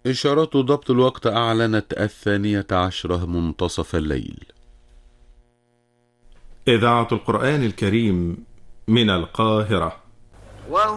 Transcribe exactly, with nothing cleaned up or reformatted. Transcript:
إشارات ضبط الوقت أعلنت الثانية عشرة منتصف الليل. إذاعة القرآن الكريم من القاهرة.